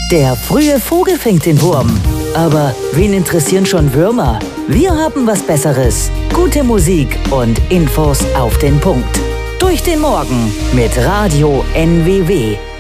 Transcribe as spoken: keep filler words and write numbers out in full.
Der frühe Vogel fängt den Wurm. Aber wen interessieren schon Würmer? Wir haben was Besseres. Gute Musik und Infos auf den Punkt. Durch den Morgen mit Radio N W W.